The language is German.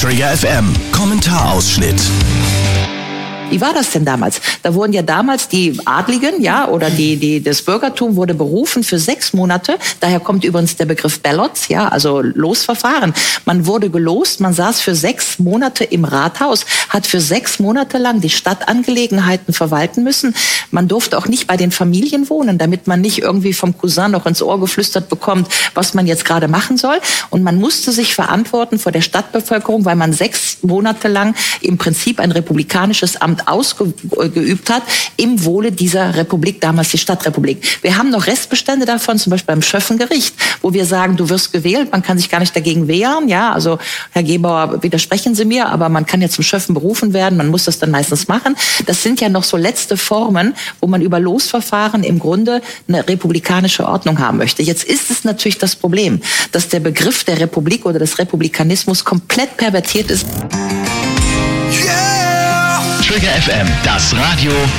Trigger FM, Kommentarausschnitt. Wie war das denn damals? Da wurden ja damals die Adligen, ja, oder das Bürgertum wurde berufen für 6 Monate. Daher kommt übrigens der Begriff Ballots, ja, also Losverfahren. Man wurde gelost, man saß für 6 Monate im Rathaus, hat für 6 Monate lang die Stadtangelegenheiten verwalten müssen. Man durfte auch nicht bei den Familien wohnen, damit man nicht irgendwie vom Cousin noch ins Ohr geflüstert bekommt, was man jetzt gerade machen soll. Und man musste sich verantworten vor der Stadtbevölkerung, weil man 6 Monate lang im Prinzip ein republikanisches Amt ausgeübt hat, im Wohle dieser Republik, damals die Stadtrepublik. Wir haben noch Restbestände davon, zum Beispiel beim Schöffengericht, wo wir sagen, du wirst gewählt, man kann sich gar nicht dagegen wehren, ja, also Herr Gebauer, widersprechen Sie mir, aber man kann ja zum Schöffen berufen werden, man muss das dann meistens machen. Das sind ja noch so letzte Formen, wo man über Losverfahren im Grunde eine republikanische Ordnung haben möchte. Jetzt ist es natürlich das Problem, dass der Begriff der Republik oder des Republikanismus komplett pervertiert ist. Trigger FM, das Radio